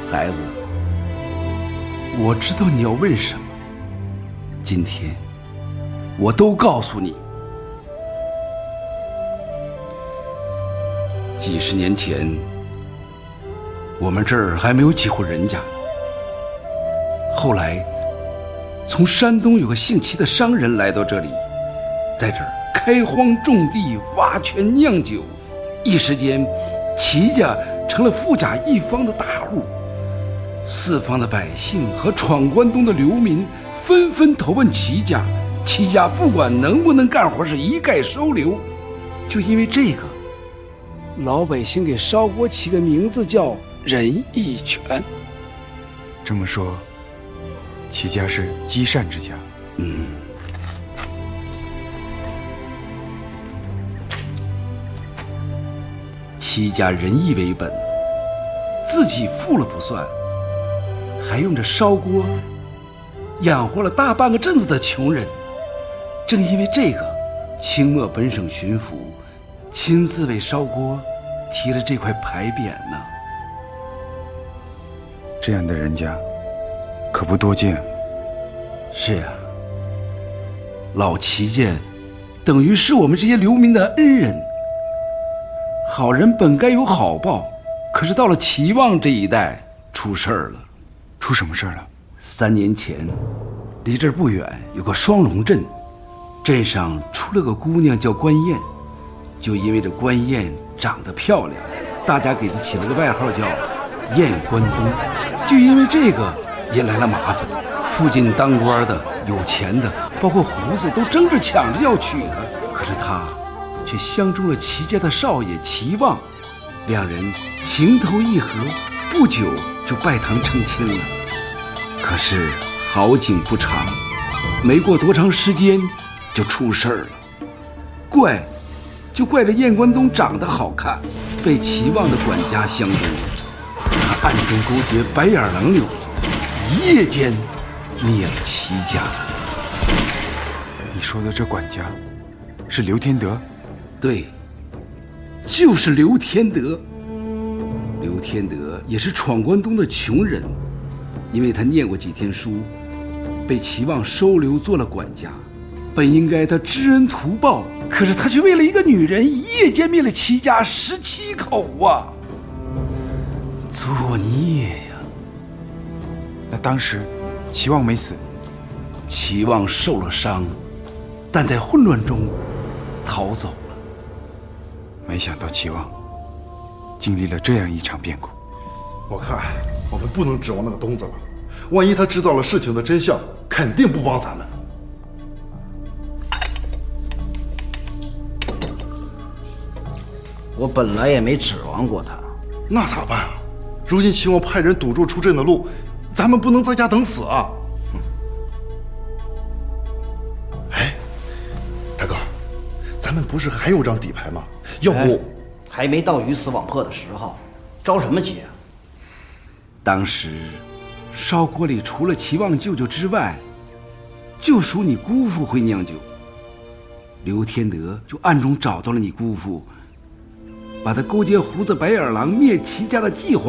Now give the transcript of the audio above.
孩子，我知道你要问什么，今天我都告诉你。几十年前，我们这儿还没有几户人家。后来，从山东有个姓齐的商人来到这里，在这儿开荒种地、挖泉酿酒，一时间，齐家成了富甲一方的大户。四方的百姓和闯关东的流民纷纷投奔齐家，齐家不管能不能干活，是一概收留。就因为这个，老百姓给烧锅起个名字叫仁义泉。 这么说，齐家是积善之家。 齐家仁义为本，自己富了不算，还用着烧锅养活了大半个镇子的穷人。正因为这个，清末本省巡抚亲自为烧锅提了这块牌匾呢。 这样的人家可不多见。 是呀，老齐家等于是我们这些流民的恩人。好人本该有好报，可是到了齐望这一代出事儿了。 出什么事儿了 ？3年前，离这儿不远有个双龙镇，镇上出了个姑娘叫关燕。就因为这关燕长得漂亮，大家给她起了个外号叫燕关东。就因为这个引来了麻烦，附近当官的、有钱的，包括胡子，都争着抢着要娶她。可是她却相中了齐家的少爷齐望，两人情投意合，不久就拜堂成亲了。可是好景不长，没过多长时间就出事儿了。怪就怪这燕关东长得好看，被齐望的管家相中，他暗中勾结白眼狼柳子，一夜间灭了齐家。 你说的这管家是刘天德？ 对，就是刘天德。刘天德也是闯关东的穷人，因为他念过几天书，被齐望收留做了管家。本应该他知恩图报，可是他却为了一个女人，一夜间灭了齐家17口啊！作孽呀！ 那当时齐望没死？ 齐望受了伤，但在混乱中逃走了。 没想到齐望经历了这样一场变故。 我看我们不能指望那个东子了，万一他知道了事情的真相，肯定不帮咱们。 我本来也没指望过他。 那咋办啊？如今齐望派人堵住出镇的路，咱们不能在家等死啊！哎，大哥，咱们不是还有张底牌吗？要不， 还没到鱼死网破的时候，着什么急啊？ 当时烧锅里除了齐望舅舅之外，就属你姑父会酿酒。刘天德就暗中找到了你姑父，把他勾结胡子白眼狼灭齐家的计划